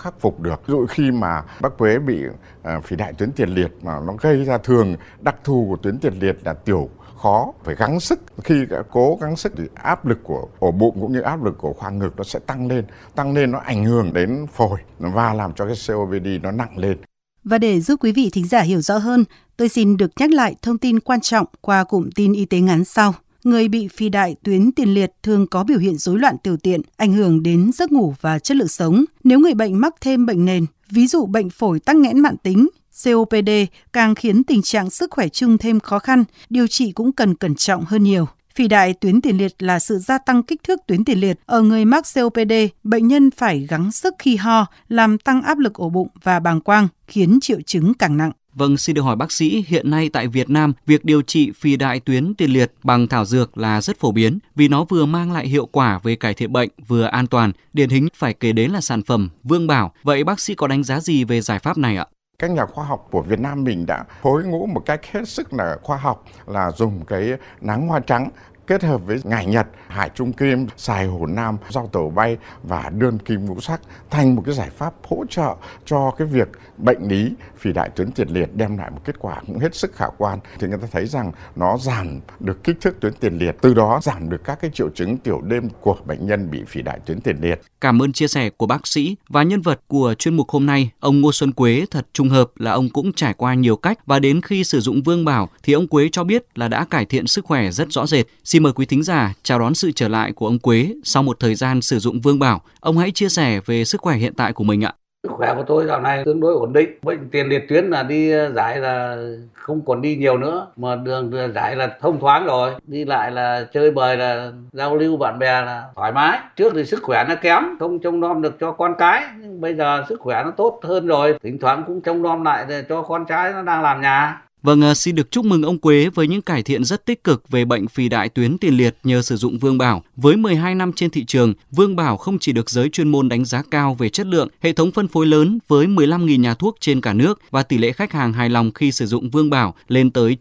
khắc phục được. Ví dụ khi mà bác Quế bị phì đại tuyến tiền liệt mà nó gây ra, thường đặc thù của tuyến tiền liệt là tiểu khó, phải gắng sức. Khi cố gắng sức thì áp lực của ổ bụng cũng như áp lực của khoang ngực nó sẽ tăng lên nó ảnh hưởng đến phổi và làm cho cái COPD nó nặng lên. Và để giúp quý vị thính giả hiểu rõ hơn, tôi xin được nhắc lại thông tin quan trọng qua cụm tin y tế ngắn sau. Người bị phì đại tuyến tiền liệt thường có biểu hiện rối loạn tiểu tiện, ảnh hưởng đến giấc ngủ và chất lượng sống. Nếu người bệnh mắc thêm bệnh nền, ví dụ bệnh phổi tắc nghẽn mãn tính, COPD, càng khiến tình trạng sức khỏe chung thêm khó khăn, điều trị cũng cần cẩn trọng hơn nhiều. Phì đại tuyến tiền liệt là sự gia tăng kích thước tuyến tiền liệt. Ở người mắc COPD, bệnh nhân phải gắng sức khi ho, làm tăng áp lực ổ bụng và bàng quang, khiến triệu chứng càng nặng. Vâng, xin được hỏi bác sĩ, hiện nay tại Việt Nam, việc điều trị phì đại tuyến tiền liệt bằng thảo dược là rất phổ biến vì nó vừa mang lại hiệu quả về cải thiện bệnh, vừa an toàn. Điển hình phải kể đến là sản phẩm Vương Bảo. Vậy bác sĩ có đánh giá gì về giải pháp này ạ? Các nhà khoa học của Việt Nam mình đã phối ngũ một cách hết sức là khoa học, là dùng cái nắng hoa trắng kết hợp với ngải nhật, hải trung kim, xài hổ nam, rau tàu bay và đơn kim ngũ sắc thành một cái giải pháp hỗ trợ cho cái việc bệnh lý phì đại tuyến tiền liệt, đem lại một kết quả cũng hết sức khả quan. Thì người ta thấy rằng nó giảm được kích thước tuyến tiền liệt, từ đó giảm được các cái triệu chứng tiểu đêm của bệnh nhân bị phì đại tuyến tiền liệt. Cảm ơn chia sẻ của bác sĩ và nhân vật của chuyên mục hôm nay. Ông Ngô Xuân Quế thật trùng hợp là ông cũng trải qua nhiều cách và đến khi sử dụng Vương Bảo thì ông Quế cho biết là đã cải thiện sức khỏe rất rõ rệt. Xin mời quý thính giả chào đón sự trở lại của ông Quế sau một thời gian sử dụng Vương Bảo. Ông hãy chia sẻ về sức khỏe hiện tại của mình ạ. Sức khỏe của tôi dạo này tương đối ổn định. Bệnh tiền liệt tuyến là đi giải là không còn đi nhiều nữa, mà đường giải là thông thoáng rồi. Đi lại là chơi bời, là giao lưu bạn bè là thoải mái. Trước thì sức khỏe nó kém, không trông nom được cho con cái. Nhưng bây giờ sức khỏe nó tốt hơn rồi, thỉnh thoảng cũng trông nom lại để cho con trai nó đang làm nhà. Vâng, xin được chúc mừng ông Quế với những cải thiện rất tích cực về bệnh phì đại tuyến tiền liệt nhờ sử dụng Vương Bảo. Với 12 năm trên thị trường, Vương Bảo không chỉ được giới chuyên môn đánh giá cao về chất lượng, hệ thống phân phối lớn với 15.000 nhà thuốc trên cả nước và tỷ lệ khách hàng hài lòng khi sử dụng Vương Bảo lên tới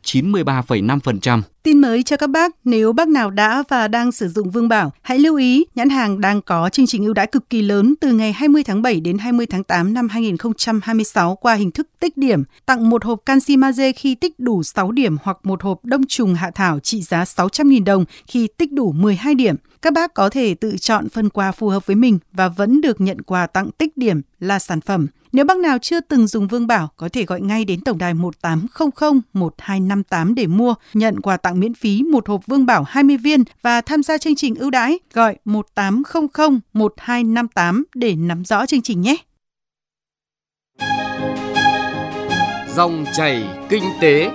93,5%. Tin mới cho các bác, nếu bác nào đã và đang sử dụng Vương Bảo, hãy lưu ý nhãn hàng đang có chương trình ưu đãi cực kỳ lớn từ ngày 20 tháng 7 đến 20 tháng 8 năm 2026 qua hình thức tích điểm, tặng một hộp canxi magie khi tích đủ 6 điểm hoặc một hộp đông trùng hạ thảo trị giá 600.000 đồng khi tích đủ 12 điểm. Các bác có thể tự chọn phần quà phù hợp với mình và vẫn được nhận quà tặng tích điểm là sản phẩm. Nếu bác nào chưa từng dùng Vương Bảo, có thể gọi ngay đến tổng đài 1800 1258 để mua, nhận quà tặng miễn phí một hộp Vương Bảo 20 viên và tham gia chương trình ưu đãi. Gọi 1800 1258 để nắm rõ chương trình nhé. Dòng chảy kinh tế.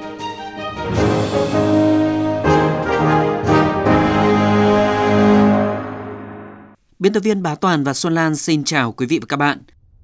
Biên tập viên Bá Toàn và Xuân Lan xin chào quý vị và các bạn.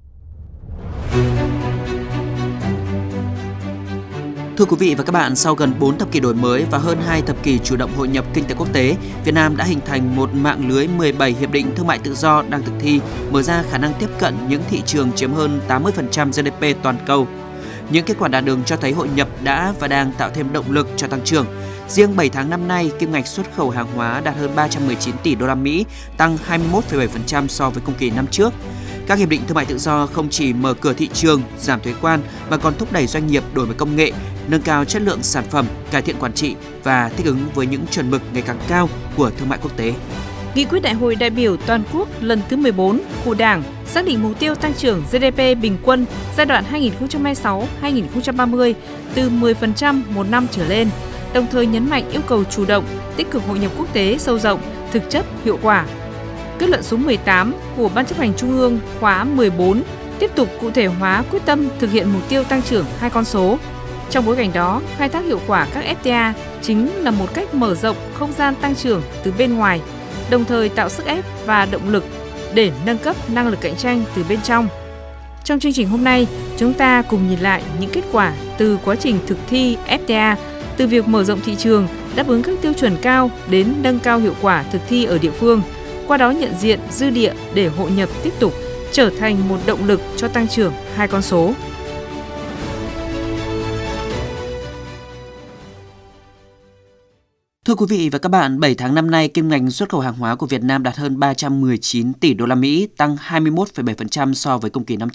Thưa quý vị và các bạn, sau gần 4 thập kỷ đổi mới và hơn 2 thập kỷ chủ động hội nhập kinh tế quốc tế, Việt Nam đã hình thành một mạng lưới 17 hiệp định thương mại tự do đang thực thi, mở ra khả năng tiếp cận những thị trường chiếm hơn 80% GDP toàn cầu. Những kết quả đạt được cho thấy hội nhập đã và đang tạo thêm động lực cho tăng trưởng. Riêng 7 tháng năm nay, kim ngạch xuất khẩu hàng hóa đạt hơn 319 tỷ đô la Mỹ, tăng 21,7% so với cùng kỳ năm trước. Các hiệp định thương mại tự do không chỉ mở cửa thị trường, giảm thuế quan mà còn thúc đẩy doanh nghiệp đổi mới công nghệ, nâng cao chất lượng sản phẩm, cải thiện quản trị và thích ứng với những chuẩn mực ngày càng cao của thương mại quốc tế. Nghị quyết Đại hội đại biểu toàn quốc lần thứ 14 của Đảng xác định mục tiêu tăng trưởng GDP bình quân giai đoạn 2026-2030 từ 10% một năm trở lên, đồng thời nhấn mạnh yêu cầu chủ động, tích cực hội nhập quốc tế sâu rộng, thực chất, hiệu quả. Kết luận số 18 của Ban chấp hành Trung ương khóa 14 tiếp tục cụ thể hóa quyết tâm thực hiện mục tiêu tăng trưởng hai con số. Trong bối cảnh đó, khai thác hiệu quả các FTA chính là một cách mở rộng không gian tăng trưởng từ bên ngoài, đồng thời tạo sức ép và động lực để nâng cấp năng lực cạnh tranh từ bên trong. Trong chương trình hôm nay, chúng ta cùng nhìn lại những kết quả từ quá trình thực thi FTA, từ việc mở rộng thị trường, đáp ứng các tiêu chuẩn cao đến nâng cao hiệu quả thực thi ở địa phương, qua đó nhận diện dư địa để hội nhập tiếp tục trở thành một động lực cho tăng trưởng hai con số. Thưa quý vị và các bạn, 7 tháng năm nay, kim ngạch xuất khẩu hàng hóa của Việt Nam đạt hơn 319 tỷ đô la Mỹ, tăng 21,7% so với cùng kỳ năm trước.